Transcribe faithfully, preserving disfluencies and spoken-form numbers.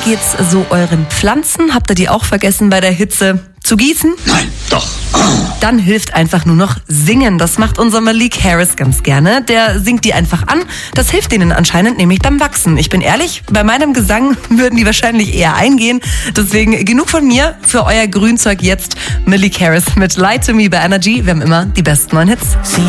geht's so euren Pflanzen? Habt ihr die auch vergessen bei der Hitze zu gießen? Nein, doch. Dann hilft einfach nur noch singen. Das macht unser Malik Harris ganz gerne. Der singt die einfach an. Das hilft denen anscheinend nämlich beim Wachsen. Ich bin ehrlich, bei meinem Gesang würden die wahrscheinlich eher eingehen. Deswegen genug von mir. Für euer Grünzeug jetzt Malik Harris mit Lie to Me bei Energy. Wir haben immer die besten neuen Hits.